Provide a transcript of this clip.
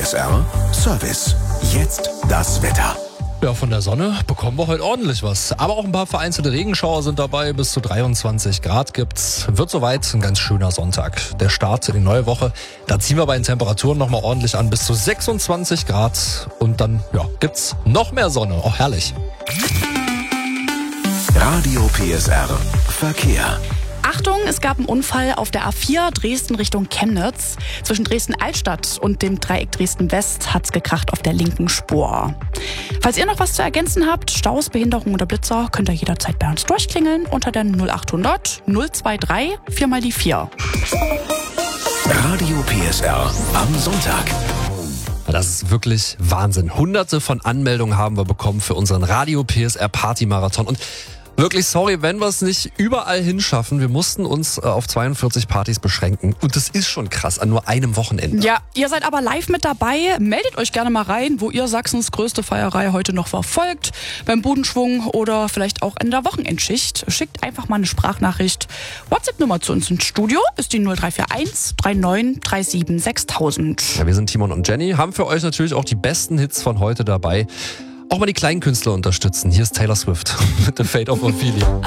PSR Service. Jetzt das Wetter. Ja, von der Sonne bekommen wir heute ordentlich was. Aber auch ein paar vereinzelte Regenschauer sind dabei. Bis zu 23 Grad gibt's. Wird soweit ein ganz schöner Sonntag. Der Start in die neue Woche. Da ziehen wir bei den Temperaturen nochmal ordentlich an. Bis zu 26 Grad. Und dann gibt's noch mehr Sonne. Auch herrlich. Radio PSR Verkehr. Achtung, es gab einen Unfall auf der A4 Dresden Richtung Chemnitz. Zwischen Dresden-Altstadt und dem Dreieck Dresden-West hat's gekracht auf der linken Spur. Falls ihr noch was zu ergänzen habt, Staus, Behinderung oder Blitzer, könnt ihr jederzeit bei uns durchklingeln unter der 0800 023 4 die 4. Radio PSR am Sonntag. Das ist wirklich Wahnsinn. Hunderte von Anmeldungen haben wir bekommen für unseren Radio PSR Party Marathon. Und wirklich sorry, wenn wir es nicht überall hinschaffen. Wir mussten uns auf 42 Partys beschränken. Und das ist schon krass, an nur einem Wochenende. Ja, ihr seid aber live mit dabei. Meldet euch gerne mal rein, wo ihr Sachsens größte Feierei heute noch verfolgt. Beim Budenschwung oder vielleicht auch in der Wochenendschicht. Schickt einfach mal eine Sprachnachricht. WhatsApp-Nummer zu uns ins Studio ist die 0341 39 37 6000. Ja, wir sind Timon und Jenny, haben für euch natürlich auch die besten Hits von heute dabei. Auch mal die kleinen Künstler unterstützen. Hier ist Taylor Swift mit The Fate of Ophelia.